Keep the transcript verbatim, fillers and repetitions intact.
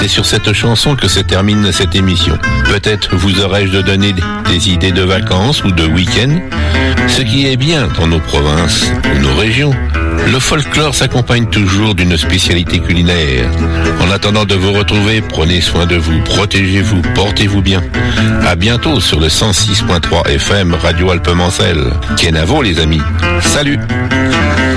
C'est sur cette chanson que se termine cette émission. Peut-être vous aurais-je donné des idées de vacances ou de week-end. Ce qui est bien dans nos provinces ou nos régions, le folklore s'accompagne toujours d'une spécialité culinaire. En attendant de vous retrouver, prenez soin de vous, protégez-vous, portez-vous bien. À bientôt sur le cent six point trois F M Radio Alpes Mancel. Kenavo les amis. Salut!